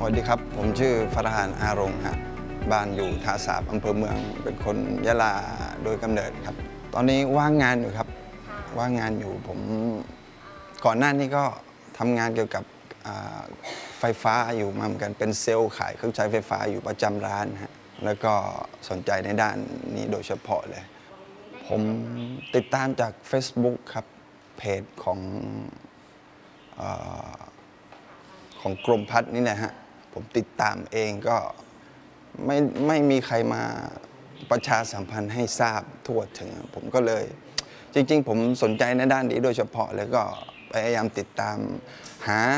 วัสดีครับผมชื่อฟารหานอารงฮะบ้านอยู่ท่าสาบอำเภอเมืองเป็นคนยะลาโดยกำเนิดครับตอนนี้ว่างงานอยู่ครับว่างงานอยู่ผมก่อนหน้านี้ก็ทำงานเกี่ยวกับไฟฟ้าอยู่มาเหมือนกันเป็นเซลล์ขายเครื่องใช้ไฟฟ้าอยู่ประจำร้านฮะแล้วก็สนใจในด้านนี้โดยเฉพาะเลยผมติดตามจาก Facebook ครับเพจของกรมพัฒน์นี่นะฮะผมติดตามเองก็ไม่มีใครมาประชาสัมพันธ์ให้ทราบทั่วถึงผมก็เลยจริงๆผมสนใจในด้านนี้โดยเฉพาะเลยก็พยายามติดตามหา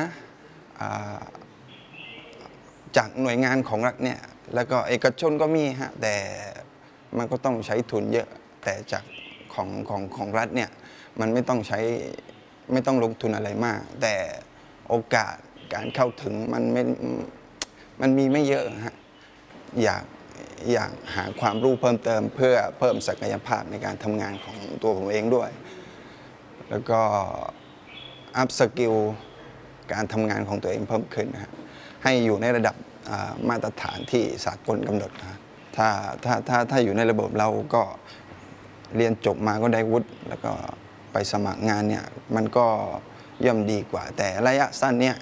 จากหน่วยงานของรัฐเนี่ยแล้วก็เอกชนก็มีฮะแต่มันก็ต้องใช้ทุนเยอะแต่จากของรัฐเนี่ยมันไม่ต้องลงทุนอะไรมากแต่โอกาสการเข้าถึงมันมีไม่เยอะฮะอยากหาความรู้เพิ่มเติมเพื่อเพิ่มศักยภาพในการทำงานของตัวผมเองด้วยแล้วก็อัพสกิลการทำงานของตัวเองเพิ่มขึ้นนะฮะให้อยู่ในระดับมาตรฐานที่สากลกำหนดนะถ้าอยู่ในระบบเราก็เรียนจบมาก็ได้วุฒิแล้วก็ไปสมัครงานเนี่ยมันก็ย่อมดีกว่าแต่ระยะสั้นเนี่ย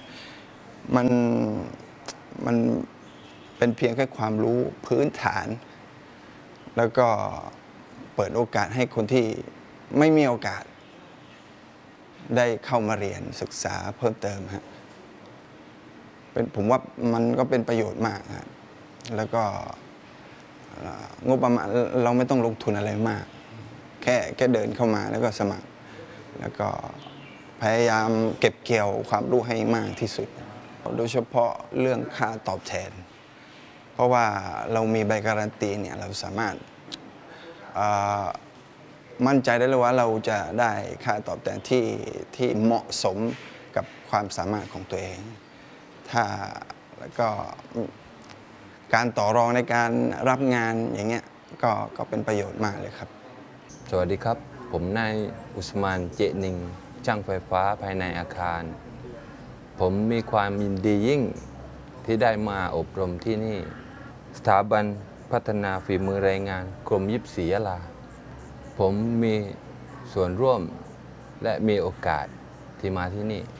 มันเป็นเพียงแค่ความรู้พื้นฐานแล้วก็เปิดโอกาสให้คนที่ไม่มีโอกาสได้เข้ามาเรียนศึกษาเพิ่มเติมฮะผมว่ามันก็เป็นประโยชน์มากฮะแล้วก็งบประมาณเราไม่ต้องลงทุนอะไรมากแค่เดินเข้ามาแล้วก็สมัครแล้วก็พยายามเก็บเกี่ยวความรู้ให้มากที่สุดโดยเฉพาะเรื่องค่าตอบแทนเพราะว่าเรามีใบการันตีเนี่ยเราสามารถมั่นใจได้เลยว่าเราจะได้ค่าตอบแทนที่เหมาะสมกับความสามารถของตัวเองแล้วก็การต่อรองในการรับงานอย่างเงี้ยก็เป็นประโยชน์มากเลยครับสวัสดีครับผมนายอุสมานเจนิงช่างไฟฟ้าภายในอาคารผมมีความยินดียิ่งที่ได้มาอบรมที่นี่สถาบันพัฒนาฝีมือแรงงานกรม24 ยะลาผมมีส่วนร่วมและมีโอกาสที่มาที่นี่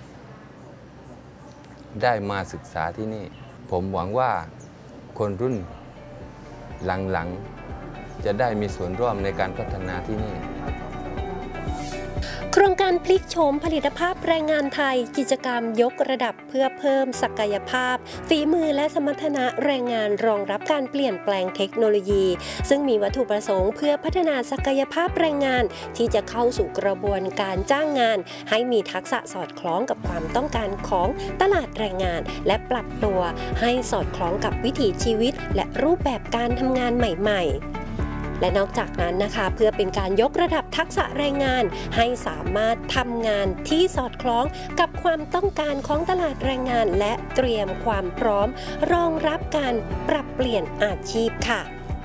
ได้มาศึกษาที่นี่ผมหวังว่าคนรุ่นหลังๆจะได้มีส่วนร่วมในการพัฒนาที่นี่โครงการพลิกโฉมผลิตภาพแรงงานไทยกิจกรรมยกระดับเพื่อเพิ่มศักยภาพฝีมือและสมรรถนะแรงงานรองรับการเปลี่ยนแปลงเทคโนโลยีซึ่งมีวัตถุประสงค์เพื่อพัฒนาศักยภาพแรงงานที่จะเข้าสู่กระบวนการจ้างงานให้มีทักษะสอดคล้องกับความต้องการของตลาดแรงงานและปรับตัวให้สอดคล้องกับวิถีชีวิตและรูปแบบการทำงานใหม่ๆและนอกจากนั้นนะคะเพื่อเป็นการยกระดับทักษะแรงงานให้สามารถทำงานที่สอดคล้องกับความต้องการของตลาดแรงงานและเตรียมความพร้อมรองรับการปรับเปลี่ยนอาชีพค่ะ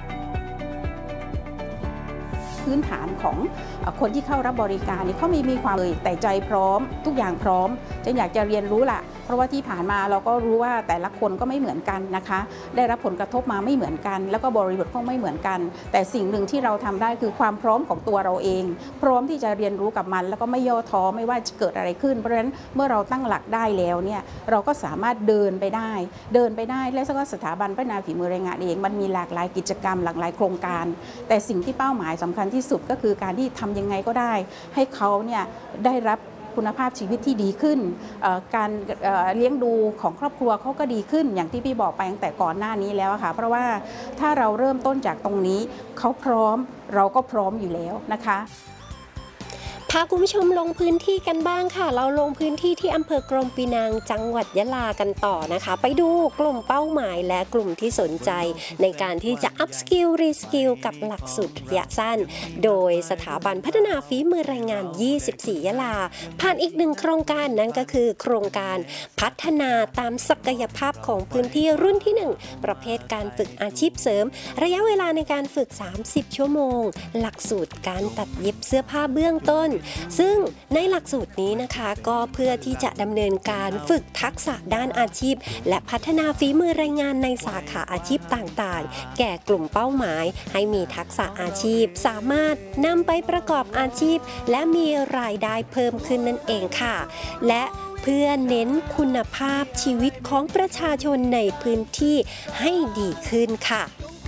พื้นฐานของคนที่เข้ารับบริการนี่เขามีความเลยแต่ใจพร้อมทุกอย่างพร้อมจะอยากจะเรียนรู้ล่ะเพราะว่าที่ผ่านมาเราก็รู้ว่าแต่ละคนก็ไม่เหมือนกันนะคะได้รับผลกระทบมาไม่เหมือนกันแล้วก็บริบทก็ไม่เหมือนกันแต่สิ่งหนึ่งที่เราทำได้คือความพร้อมของตัวเราเองพร้อมที่จะเรียนรู้กับมันแล้วก็ไม่ย่อท้อไม่ว่าจะเกิดอะไรขึ้นเพราะฉะนั้นเมื่อเราตั้งหลักได้แล้วเนี่ยเราก็สามารถเดินไปได้และก็สถาบันพัฒนาฝีมือแรงงานเองมันมีหลากหลายกิจกรรมหลากหลายโครงการแต่สิ่งที่เป้าหมายสำคัญที่สุดก็คือการที่ทำยังไงก็ได้ให้เขาเนี่ยได้รับคุณภาพชีวิตที่ดีขึ้นการเลี้ยงดูของครอบครัวเขาก็ดีขึ้นอย่างที่พี่บอกไปตั้งแต่ก่อนหน้านี้แล้วค่ะเพราะว่าถ้าเราเริ่มต้นจากตรงนี้เขาพร้อมเราก็พร้อมอยู่แล้วนะคะพาคุณผู้ชมลงพื้นที่กันบ้างค่ะเราลงพื้นที่ที่อำเภอกรมปีนังจังหวัดยะลากันต่อนะคะไปดูกลุ่มเป้าหมายและกลุ่มที่สนใจในการที่จะอัพสกิลรีสกิลกับหลักสูตรระยะสั้นโดยสถาบันพัฒนาฝีมือแรงงาน 24 ยะลาผ่านอีกหนึ่งโครงการนั่นก็คือโครงการพัฒนาตามศักยภาพของพื้นที่รุ่นที่ 1ประเภทการฝึกอาชีพเสริมระยะเวลาในการฝึก30 ชั่วโมงหลักสูตรการตัดเย็บเสื้อผ้าเบื้องต้นซึ่งในหลักสูตรนี้นะคะก็เพื่อที่จะดำเนินการฝึกทักษะด้านอาชีพและพัฒนาฝีมือแรงงานในสาขาอาชีพต่างๆแก่กลุ่มเป้าหมายให้มีทักษะอาชีพสามารถนำไปประกอบอาชีพและมีรายได้เพิ่มขึ้นนั่นเองค่ะและเพื่อเน้นคุณภาพชีวิตของประชาชนในพื้นที่ให้ดีขึ้นค่ะ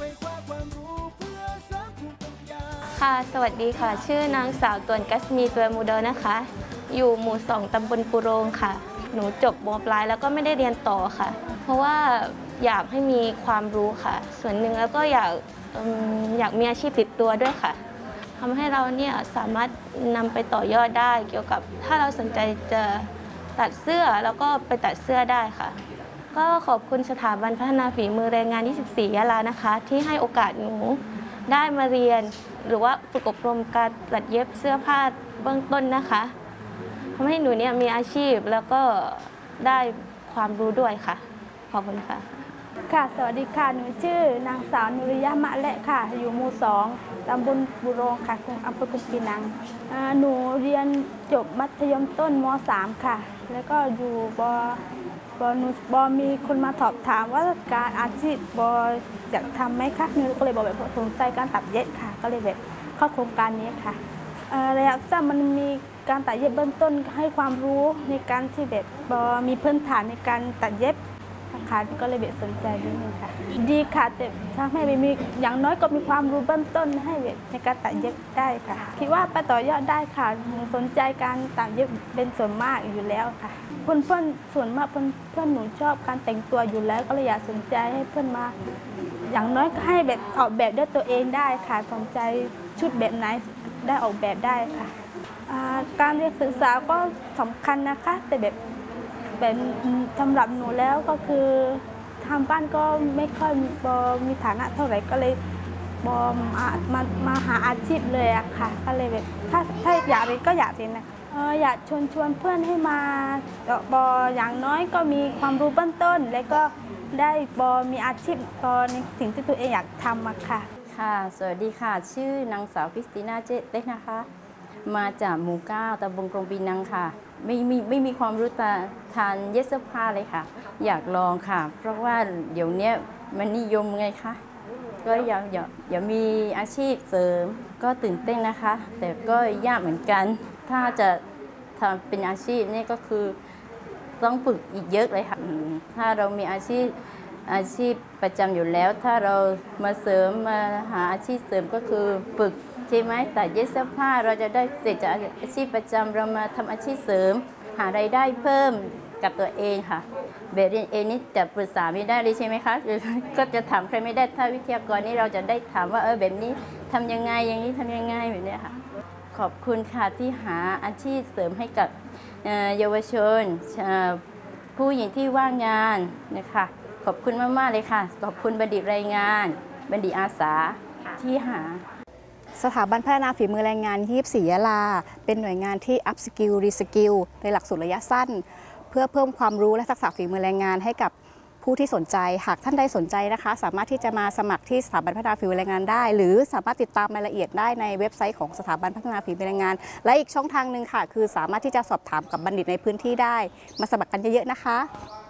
ค่ะสวัสดีค่ะชื่อนางสาวตวนกัสมีตัวมูเดอร์นะคะอยู่หมู่ 2 ตำบลปุโรงค่ะหนูจบม.ปลายแล้วก็ไม่ได้เรียนต่อค่ะเพราะว่าอยากให้มีความรู้ค่ะส่วนหนึ่งแล้วก็อยากมีอาชีพติดตัวด้วยค่ะทำให้เราเนี่ยสามารถนำไปต่อยอดได้เกี่ยวกับถ้าเราสนใจจะตัดเสื้อแล้วก็ไปตัดเสื้อได้ค่ะก็ขอบคุณสถาบันพัฒนาฝีมือแรงงาน 24 ยะลานะคะที่ให้โอกาสหนูได้มาเรียนหรือว่าฝึกอบรมการตัดเย็บเสื้อผ้าเบื้องต้นนะคะทำให้หนูเนี่ยมีอาชีพแล้วก็ได้ความรู้ด้วยค่ะขอบคุณค่ะค่ะสวัสดีค่ะหนูชื่อนางสาวนุริยะมะและค่ะอยู่หมู่ 2 ตำบลบุโรงค่ะอำเภอกุมปีนังหนูเรียนจบมัธยมต้นม.3 ค่ะแล้วก็อยู่บมีคนมาสอบถามว่าการอาชีพอยากทำไหมคะหนูก็เลยบอกแบบสนใจการตัดเย็บค่ะก็เลยแบบเข้าโครงการนี้ค่ะระยะสั้นมันมีการตัดเย็บเบื้องต้นให้ความรู้ในการที่แบบมีพื้นฐานในการตัดเย็บค่ะก็เลยแบบสนใจนิดนึงค่ะดีค่ะแต่ถ้าให้มีอย่างน้อยก็มีความรู้เบื้องต้นให้แบบในการตัดเย็บได้ค่ะคิดว่าไปต่อยอดได้ค่ะหนูสนใจการตัดเย็บเป็นส่วนมากอยู่แล้วค่ะเพื่อนส่วนมากเพื่อนหนูชอบการแต่งตัวอยู่แล้วก็เลยอยากสนใจให้เพื่อนมาอย่างน้อยก็ให้แบบออกแบบด้วยตัวเองได้ค่ะสนใจชุดแบบไหนได้ออกแบบได้ค่ะการเรียนศึกษาก็สำคัญนะคะแต่แบบสำหรับหนูแล้วก็คือทางบ้านก็ไม่ค่อยมีฐานะเท่าไหร่ก็เลยมาหาอาชีพเลยอะค่ะก็เลยแบบถ้าอยากเรียนก็อยากเรียนนะอยากชวนเพื่อนให้มาอย่างน้อยก็มีความรู้เบื้องต้นแล้วก็ได้มีอาชีพในสิ่งที่ตัวเองอยากทำอะค่ะค่ะสวัสดีค่ะชื่อนางสาวคริสติน่าเจเต็กนะคะมาจากหมู่ 9 ตำบลกรงปีนังค่ะไม่มีความรู้ทานเย็บเสื้อผ้าเลยค่ะอยากลองค่ะเพราะว่าเดี๋ยวนี้มันนิยมไงคะก็อยากมีอาชีพเสริมก็ตื่นเต้นนะคะแต่ก็ยากเหมือนกันถ้าจะทำเป็นอาชีพนี่ก็คือต้องฝึกอีกเยอะเลยค่ะถ้าเรามีอาชีพประจำอยู่แล้วถ้าเรามาเสริมมาหาอาชีพเสริมก็คือฝึกใช่ไหมแต่เย็บเสื้อผ้าเราจะได้เสร็จจากอาชีพประจำเรามาทำอาชีพเสริมหารายได้เพิ่มกับตัวเองค่ะแบบเรียนเองนี่จะปรึกษาไม่ได้เลยใช่ไหมคะก็จะถามใครไม่ได้ถ้าวิทยากรนี่เราจะได้ถามว่าแบบนี้ทำยังไงอย่างนี้ทำยังไงแบบนี้ค่ะขอบคุณค่ะที่หาอาชีพเสริมให้กับเยาวชนผู้หญิงที่ว่างงานนะคะขอบคุณมากๆเลยค่ะขอบคุณบัณฑิตรายงานบัณฑิตอาสาที่หาสถาบันพัฒนาฝีมือแรงงาน 24 ยะลาเป็นหน่วยงานที่ up skill re skill ในหลักสูตรระยะสั้นเพื่อเพิ่มความรู้และทักษะฝีมือแรงงานให้กับผู้ที่สนใจหากท่านใดสนใจนะคะสามารถที่จะมาสมัครที่สถาบันพัฒนาฝีมือแรงงานได้หรือสามารถติดตามรายละเอียดได้ในเว็บไซต์ของสถาบันพัฒนาฝีมือแรงงานและอีกช่องทางหนึ่งค่ะคือสามารถที่จะสอบถามกับบัณฑิตในพื้นที่ได้มาสมัครกันเยอะๆนะคะ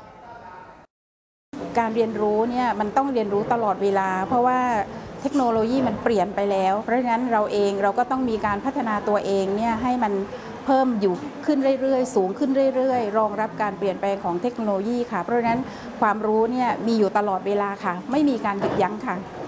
การเรียนรู้เนี่ยมันต้องเรียนรู้ตลอดเวลาเพราะว่าเทคโนโลยีมันเปลี่ยนไปแล้วเพราะฉะนั้นเราก็ต้องมีการพัฒนาตัวเองเนี่ยให้มันเพิ่มอยู่ขึ้นเรื่อยๆสูงขึ้นเรื่อยๆรองรับการเปลี่ยนแปลงของเทคโนโลยีค่ะเพราะฉะนั้นความรู้เนี่ยมีอยู่ตลอดเวลาค่ะไม่มีการหยุดยั้งค่ะ